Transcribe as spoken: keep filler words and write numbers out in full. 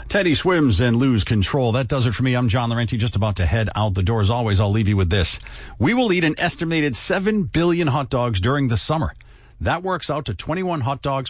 Teddy swims and lose control. That does it for me. I'm John Laurenti, just about to head out the door. As always, I'll leave you with this. We will eat an estimated seven billion hot dogs during the summer. That works out to twenty-one hot dogs